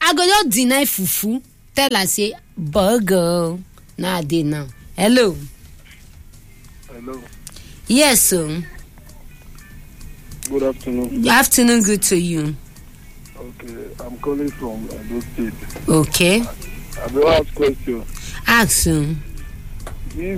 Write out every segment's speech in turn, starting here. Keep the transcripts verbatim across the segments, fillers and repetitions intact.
I go just deny fufu. Tell her say burger. Nah, they now. Hello. Hello. Yes, sir. Good afternoon. Good afternoon. Good to you. Okay, I'm calling from Edo State. Okay. I will ask question. Ask him. If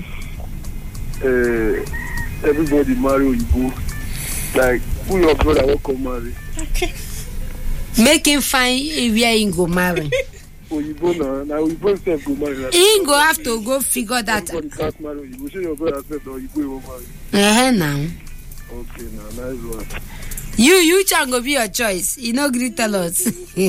uh, everybody marry Oyibo, like who your brother will come marry? Okay. Make him find where he go marry. Oyibo now, now Oyibo self go marry. He go have to go figure that. Everybody can't marry Oyibo. Say your brother self or Oyibo will marry. Eh, now. Okay, now nice one. You, you can go be your choice. You know, great tell us.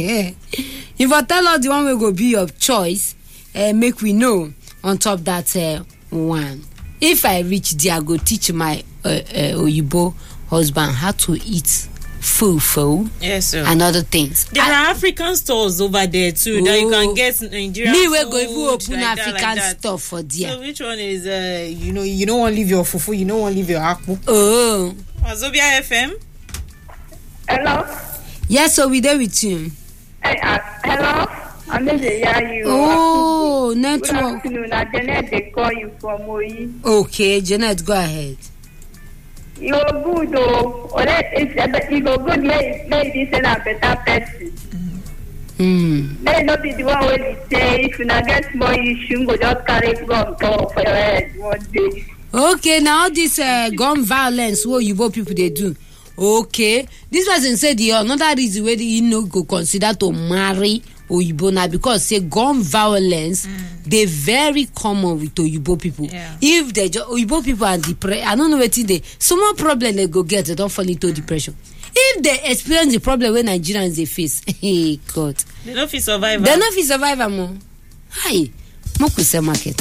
If I tell us the one will go be your choice, uh, make we know on top that uh, one. If I reach there, I go teach my uh, uh, Oyibo husband how to eat fufu. Yes, sir. And other things. There I, are African stores over there too, oh, that you can get Nigerian me food. Me we go even open like African that, like store for there. So which one is, uh, you know, you don't want to leave your fufu, you don't want to leave your akpu. Oh. Wazobia F M. Hello. Yes, so we there with you. Hey, uh, hello. I'm going to hear you. Oh, network. Good afternoon. Uh, Janet, they call you from Oyi. Okay, Janet, go ahead. You're good, though. Or if you go good, maybe this is a better person. Hmm. May not be the one where they say if you not get more issue, go just carry gun for your head one day. Okay, now this uh, gun violence, what you both people they do. Okay, this person said the another reason where you know go consider to marry Oyibo now because say gun violence mm. they very common with Oyibo people. Yeah. If they just Oyibo people are depressed, I don't know what they small problem they go get, they don't fall into mm. depression. If they experience the problem when Nigerians they face, hey God, they don't feel survivor. They don't feel survivor more. Hi, Moku say market.